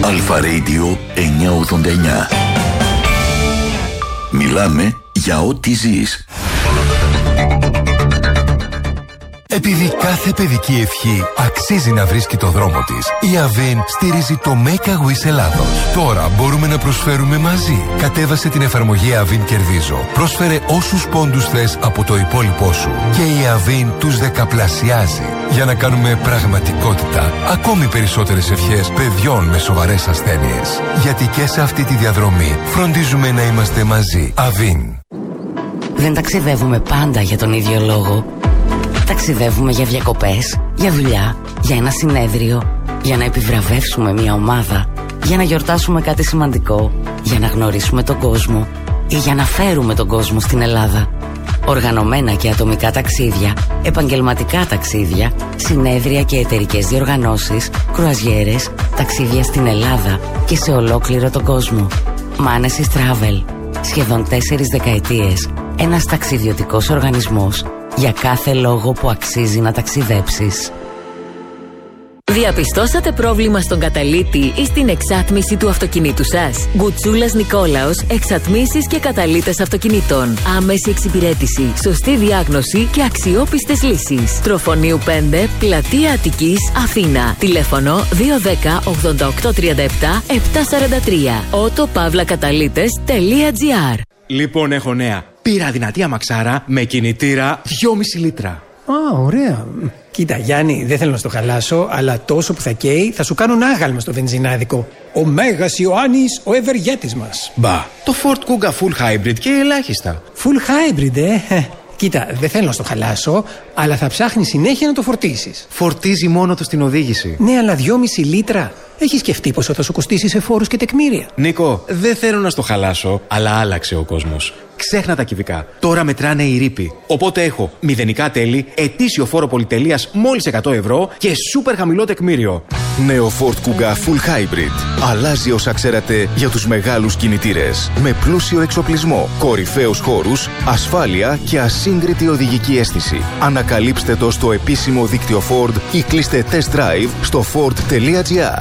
Αλφα Radio 989. Μιλάμε για ό,τι ζεις. Επειδή κάθε παιδική ευχή αξίζει να βρίσκει το δρόμο της, η Avin στηρίζει το Make a Wish Ελλάδος. Τώρα μπορούμε να προσφέρουμε μαζί. Κατέβασε την εφαρμογή Avin Κερδίζω. Πρόσφερε όσους πόντους θες από το υπόλοιπό σου. Και η Avin τους δεκαπλασιάζει. Για να κάνουμε πραγματικότητα ακόμη περισσότερες ευχές παιδιών με σοβαρές ασθένειες. Γιατί και σε αυτή τη διαδρομή φροντίζουμε να είμαστε μαζί. Avin. Δεν ταξιδεύουμε πάντα για τον ίδιο λόγο. Ταξιδεύουμε για διακοπές, για δουλειά, για ένα συνέδριο, για να επιβραβεύσουμε μια ομάδα, για να γιορτάσουμε κάτι σημαντικό, για να γνωρίσουμε τον κόσμο ή για να φέρουμε τον κόσμο στην Ελλάδα. Οργανωμένα και ατομικά ταξίδια, επαγγελματικά ταξίδια, συνέδρια και εταιρικές διοργανώσεις, κρουαζιέρες, ταξίδια στην Ελλάδα και σε ολόκληρο τον κόσμο. Manesis Travel. Σχεδόν 4 δεκαετίες. Ένας ταξιδιωτικός οργανισμός για κάθε λόγο που αξίζει να ταξιδέψεις. Διαπιστώσατε πρόβλημα στον καταλύτη ή στην εξάτμιση του αυτοκινήτου σας? Γκουτσούλας Νικόλαος, εξατμίσεις και καταλύτες αυτοκινήτων. Άμεση εξυπηρέτηση, σωστή διάγνωση και αξιόπιστες λύσεις. Τροφονίου 5, Πλατεία Αττικής, Αθήνα. Τηλέφωνο 210 88 37 743. autopavlakatalites.gr. Λοιπόν, έχω νέα. Πήρα δυνατή αμαξάρα με κινητήρα 2,5 λίτρα. Α, ωραία. Κοίτα, Γιάννη, δεν θέλω να στο χαλάσω, αλλά τόσο που θα καίει θα σου κάνουν άγαλμα στο βενζινάδικο. Ο Μέγας Ιωάννης, ο ευεργέτης μας. Μπα, το Ford Kuga Full Hybrid και ελάχιστα. Full Hybrid, Κοίτα, δεν θέλω να στο χαλάσω, αλλά θα ψάχνει συνέχεια να το φορτίσεις. Φορτίζει μόνο του στην οδήγηση. Ναι, αλλά 2,5 λίτρα. Έχεις σκεφτεί πόσο θα σου κοστίσει σε φόρους και τεκμήρια? Νίκο, δεν θέλω να στο χαλάσω, αλλά άλλαξε ο κόσμος. Ξέχνα τα κυβικά. Τώρα μετράνε οι ρήποι. Οπότε έχω μηδενικά τέλη, ετήσιο φόρο πολυτελείας μόλις 100 ευρώ και σούπερ χαμηλό τεκμήριο. Νέο Ford Kuga Full Hybrid. Αλλάζει όσα ξέρατε για τους μεγάλους κινητήρες. Με πλούσιο εξοπλισμό, κορυφαίους χώρους, ασφάλεια και ασύγκριτη οδηγική αίσθηση. Ανακαλύψτε το στο επίσημο δίκτυο Ford ή κλείστε test drive στο ford.gr.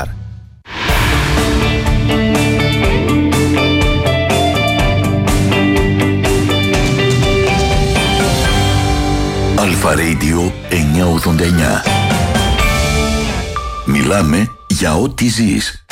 Αλφα Radio 989. Μιλάμε για ό,τι ζεις.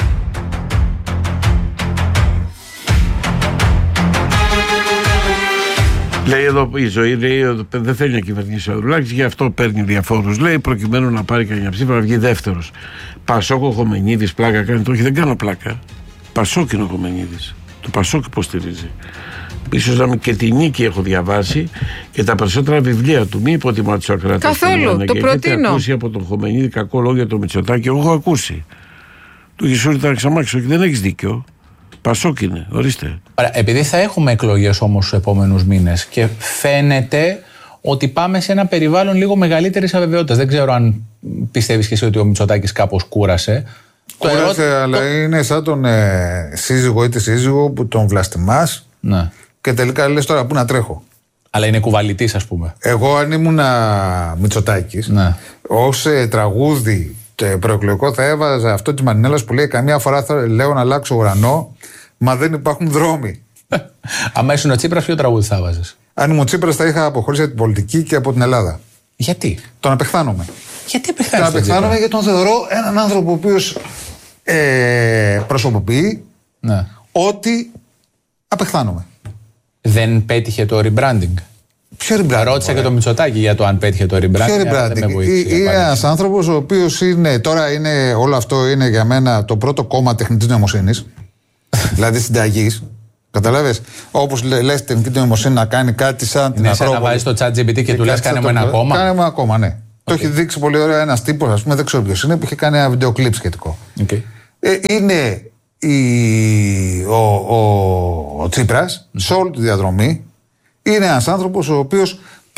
Λέει εδώ η ζωή, λέει, δεν θέλει να κυβερνήσει ο Ανδρουλάκης, γι' αυτό παίρνει διαφόρους, λέει, προκειμένου να πάρει κανένα ψήφα να βγει δεύτερος. Πασόκ ο Χομενίδης πλάκα κάνει? Όχι, δεν κάνω πλάκα. Πασόκ είναι ο Χομενίδης. Το Πασόκ υποστηρίζει. Ίσως να και τη Νίκη έχω διαβάσει και τα περισσότερα βιβλία του. Μη υποτιμά τους ακράτες. Καθόλου, το προτείνω. Έχετε ακούσει από τον Χομενίδη κακό λόγο για το Μητσοτάκη? Εγώ έχω ακούσει. Του Γησούρη τα ξαμάξω και δεν έχεις δίκιο. Πασόκ είναι, ορίστε. Ωραία, επειδή θα έχουμε εκλογές όμως στους επόμενους μήνες και φαίνεται ότι πάμε σε ένα περιβάλλον λίγο μεγαλύτερης αβεβαιότητας. Δεν ξέρω αν πιστεύεις και εσύ ότι ο Μητσοτάκης κάπως κούρασε. Κούρασε, αλλά είναι σαν τον σύζυγο ή τη σύζυγο που τον βλαστημάς. Ναι. Και τελικά λες τώρα πού να τρέχω. Αλλά είναι κουβαλητής, ας πούμε. Εγώ, αν ήμουν Μητσοτάκης, ναι, ως τραγούδι προεκλογικό θα έβαζα αυτό της Μανινέλας που λέει: καμιά φορά θα λέω να αλλάξω ουρανό, μα δεν υπάρχουν δρόμοι. Αν ήσουν ο Τσίπρας, ποιο τραγούδι θα βάζεις? Αν ήμουν ο Τσίπρας, θα είχα αποχωρήσει από την πολιτική και από την Ελλάδα. Γιατί? Τον απεχθάνομαι. Γιατί απεχθάνεσαι? Τον απεχθάνομαι γιατί τον θεωρώ έναν άνθρωπο ο οποίος προσωποποιεί, ναι, ότι απεχθάνομαι. Δεν πέτυχε το rebranding. Ποιο rebranding? Ρώτησα και το Μητσοτάκη για το αν πέτυχε το rebranding. Ποιο rebranding? Είναι ένας άνθρωπος ο οποίος είναι, τώρα είναι, όλο αυτό είναι για μένα το πρώτο κόμμα τεχνητής νοημοσύνης. Δηλαδή συνταγής. Καταλάβες? Όπως λες τεχνητή νοημοσύνη να κάνει κάτι σαν την Ακρόπολη. Είναι σαν να βάζεις το ChatGPT και του λες κάνε μου ένα κόμμα. Κάνε μου ένα κόμμα, ναι. Το έχει δείξει πολύ ωραία ένας τύπος, ας πούμε, δεν ξέρω ποιος είναι, που είχε κάνει ένα βίντεο κλιπ σχετικό. Είναι ο Τσίπρας σε όλη τη διαδρομή. Είναι ένας άνθρωπος ο οποίος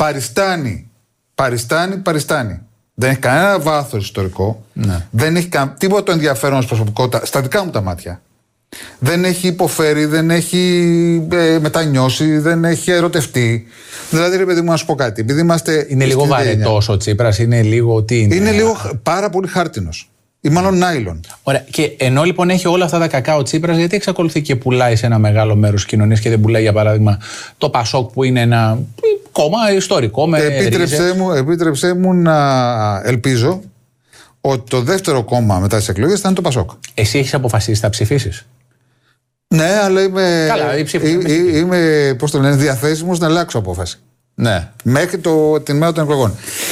παριστάνει. Δεν έχει κανένα βάθος ιστορικό. Ναι. Δεν έχει τίποτα το ενδιαφέρον ως προσωπικότητα, στα δικά μου τα μάτια. Δεν έχει υποφέρει, δεν έχει μετανιώσει, δεν έχει ερωτευτεί. Δηλαδή, ρε παιδί μου, να σου πω κάτι. Επειδή είμαστε. Είναι λίγο βαρετός ο Τσίπρας, είναι λίγο τι είναι? Είναι λίγο πάρα πολύ χάρτινος. Ή μάλλον νάιλον. Ωραία. Και ενώ λοιπόν έχει όλα αυτά τα κακά ο Τσίπρας, γιατί εξακολουθεί και πουλάει σε ένα μεγάλο μέρος της κοινωνίας και δεν πουλάει, για παράδειγμα, το Πασόκ, που είναι ένα κόμμα ιστορικό με Επίτρεψέ μου να ελπίζω ότι το δεύτερο κόμμα μετά τις εκλογές θα είναι το Πασόκ. Εσύ έχεις αποφασίσει, θα ψηφίσεις? Ναι, αλλά είμαι, είμαι πώς το λένε, διαθέσιμος να αλλάξω απόφαση. Ναι. Μέχρι την μέρα των εκλογών.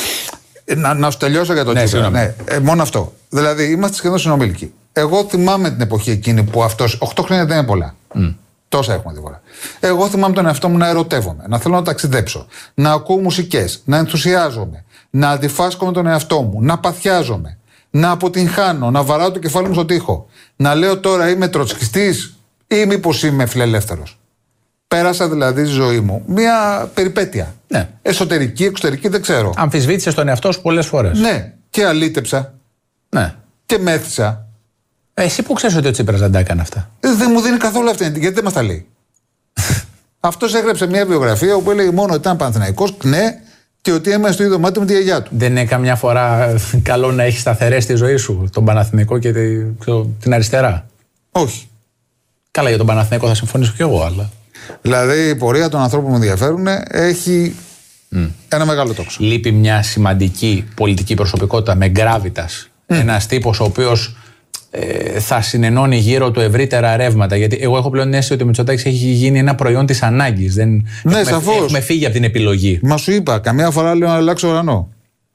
Να σου τελειώσω για το Τσίπρα. Ναι, μόνο αυτό. Δηλαδή, είμαστε σχεδόν συνομιλικοί. Εγώ θυμάμαι την εποχή εκείνη που αυτός. 8 χρόνια δεν είναι πολλά. Τόσα έχουμε δει πολλά. Εγώ θυμάμαι τον εαυτό μου να ερωτεύομαι, να θέλω να ταξιδέψω, να ακούω μουσικές, να ενθουσιάζομαι, να αντιφάσκω με τον εαυτό μου, να παθιάζομαι, να αποτυγχάνω, να βαράω το κεφάλι μου στον τοίχο. Να λέω τώρα είμαι τροτσκιστής ή μήπως είμαι φιλελεύθερος. Πέρασα δηλαδή τη ζωή μου μια περιπέτεια. Ναι. Εσωτερική, εξωτερική, δεν ξέρω. Αμφισβήτησες τον εαυτό σου πολλές φορές. Ναι. Και αλήτεψα. Ναι. Και μέθησα. Εσύ που ξέρεις ότι ο Τσίπρας δεν τα έκανε αυτά? Δεν μου δίνει καθόλου αυτή, γιατί δεν μας τα λέει. Αυτός έγραψε μια βιογραφία όπου έλεγε μόνο ότι ήταν Παναθηναϊκός, ναι, και ότι έμενε στο ίδιο δωμάτιο με τη γιαγιά του. Δεν είναι καμιά φορά καλό να έχεις σταθερές στη ζωή σου τον Παναθηναϊκό και την αριστερά? Όχι. Καλά, για τον Παναθηναϊκό θα συμφωνήσω κι εγώ, αλλά. Δηλαδή η πορεία των ανθρώπων που με ενδιαφέρουν έχει ένα μεγάλο τόξο. Λείπει μια σημαντική πολιτική προσωπικότητα με γκράβιτας. Ένας τύπος ο οποίος θα συνενώνει γύρω του ευρύτερα ρεύματα. Γιατί εγώ έχω πλέον αίσθηση ότι ο Μητσοτάκης έχει γίνει ένα προϊόν της ανάγκης. Ναι, σαφώς. Έχουμε φύγει από την επιλογή. Μα σου είπα, καμιά φορά λέω να αλλάξω ουρανό.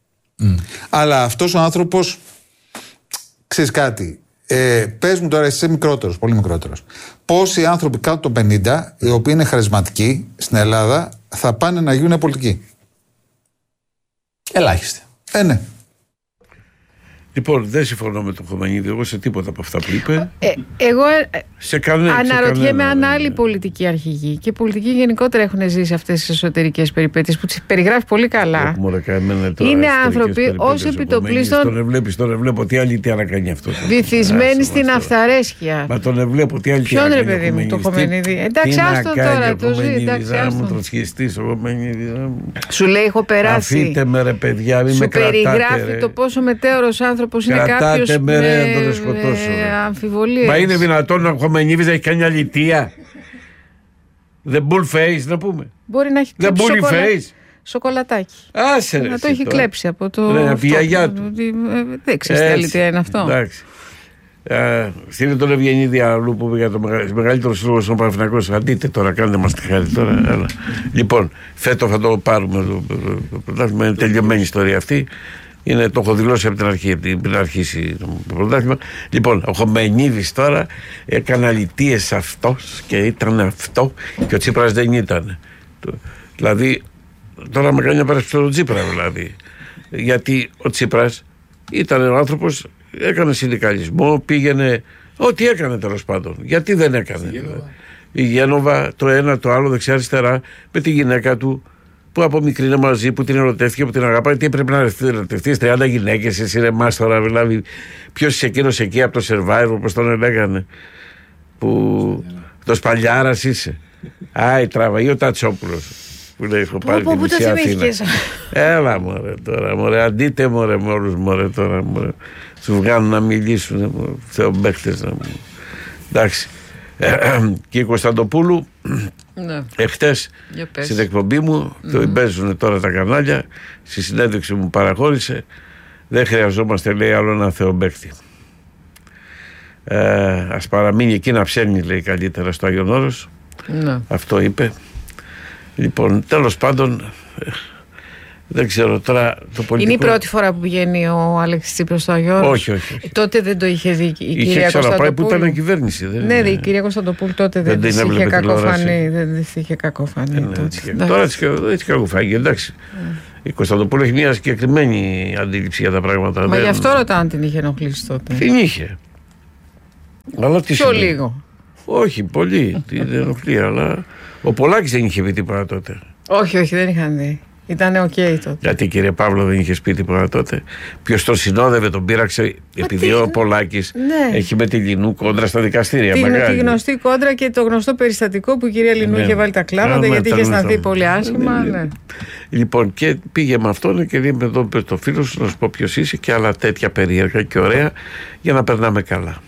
Αλλά αυτός ο άνθρωπος, ξέρεις κάτι. Πες μου τώρα, εσύ είσαι μικρότερος, πολύ μικρότερος. Πόσοι άνθρωποι κάτω των 50, οι οποίοι είναι χαρισματικοί στην Ελλάδα, θα πάνε να γίνουν πολιτικοί? Ελάχιστοι. Ναι. Λοιπόν, δεν συμφωνώ με τον Χωμανίδη εγώ σε τίποτα από αυτά που είπε. Εγώ αναρωτιέμαι αν άλλοι πολιτικοί αρχηγοί και πολιτικοί γενικότερα έχουν ζήσει αυτές τις εσωτερικές περιπέτειες που τις περιγράφει πολύ καλά. Είναι άνθρωποι ως επιτοπλίστων. Τον εβλέπεις, τον εβλέπω. Τι άλλη τι κάνει αυτό? Βυθισμένοι στην αυθαρέσκεια. Μα τον εβλέπω. Τι άλλη τι ποιον ρε παιδί μου, το Χωμανίδη? Εντάξει, άστο τώρα, το ζει. Εντάξει, σου λέει, έχω περάσει. Αφήτε με ρε παιδιά, μην με κρατάτε. Σου περιγράφει το πόσο μετέωρος άνθρωπος είναι κάποιος με αμφιβολίες. Μα είναι δυνατόν να Χωμανίδης να έχει κάνει αλητεία? The bull face να πούμε. Μπορεί να έχει κλέψει σοκολατάκι. Άσε ρε. Να το έχει κλέψει από το. Ναι, από τη γιαγιά του. Δεν ξέρεις τι αλητεία είναι αυτό. Εντάξει. Στείλε τον Ευγενίδη αλλού που είπε για το μεγαλύτερο σύλλογο στον Παναθηναϊκό. Αντίτε τώρα, κάντε μας τη χάρη τώρα. Λοιπόν, φέτο θα το πάρουμε το πρωτάθλημα. Είναι τελειωμένη η ιστορία αυτή. Το έχω δηλώσει από την αρχή, πριν αρχίσει το πρωτάθλημα. Λοιπόν, ο Χωμανίδης τώρα έκανε αλητίες αυτός και ήταν αυτό και ο Τσίπρας δεν ήταν. Δηλαδή, τώρα με κάνει να περάσει τον Τσίπρα, δηλαδή. Γιατί ο Τσίπρας ήταν ο άνθρωπος, έκανε συνδικαλισμό, πήγαινε. Ό,τι έκανε τέλος πάντων. Γιατί δεν έκανε? Η Γένοβα, το ένα, το άλλο, δεξιά-αριστερά, με τη γυναίκα του. Που από μικρή είναι μαζί, που την ερωτεύτηκε, που την αγαπάει. Τι έπρεπε να ερωτευτεί 30 γυναίκες, εσύ ρε μάστορα, δηλαδή. Ποιος είσαι εκείνος εκεί από το Survivor, όπως τον έλεγανε? Που το Σπαλιάρας είσαι. Άι, τράβα, ή ο Τατσόπουλος. Που λέει, έχω πάρει τη μισή Αθήνα. Έλα μωρέ τώρα, μωρέ, αντίτε μωρέ με όλους μωρέ τώρα, μωρέ. Τους βγάλουν να μιλήσουν, θεομπαίχτες. Εντάξει. Και η Κωνσταντοπούλου εχθές στην εκπομπή μου, το παίζουν τώρα τα κανάλια, στη συνέντευξη μου παραχώρησε, δεν χρειαζόμαστε, λέει, άλλο ένα θεομπαίχτη. Ας παραμείνει εκεί να ψέλνει, λέει, καλύτερα στο Άγιον Όρος. Αυτό είπε. Λοιπόν, τέλος πάντων, δεν ξέρω τώρα το πολιτικό. Είναι η πρώτη φορά που πηγαίνει ο Αλέξης Τσίπρας στο Άγιο Όρος? Όχι. Τότε δεν το είχε δει η κυρία Κωνσταντοπούλου. Είχε που ήταν κυβέρνηση. Ναι, η κυρία Κωνσταντοπούλου τότε δεν της είχε κακοφανεί. Δεν της είχε κακοφανεί. Τώρα έχει κακοφανεί, εντάξει. Η Κωνσταντοπούλου έχει μια συγκεκριμένη αντίληψη για τα πράγματα. Μα γι' αυτό ρωτάω αν την είχε ενοχλήσει τότε. Την είχε. Αλλά τι πιο λίγο. Όχι, πολύ την ενοχλεί, αλλά ο Πολάκης δεν είχε πει τίποτα τότε. Όχι, δεν είχαν δει. Ήτανε οκ τότε. Γιατί κύριε Παύλο δεν είχε πει τίποτα τότε? Ποιος τον συνόδευε, τον πείραξε, επειδή ο Πολάκης έχει με τη Λινού κόντρα στα δικαστήρια. Τη γνωστή κόντρα και το γνωστό περιστατικό που η κυρία Λινού είχε βάλει τα κλάματα γιατί είχε αισθανθεί πολύ άσχημα. Λοιπόν, και πήγε με αυτόν και λέει: εδώ πες το φίλο σου, να σου πω ποιος είσαι, και άλλα τέτοια περίεργα και ωραία, για να περνάμε καλά.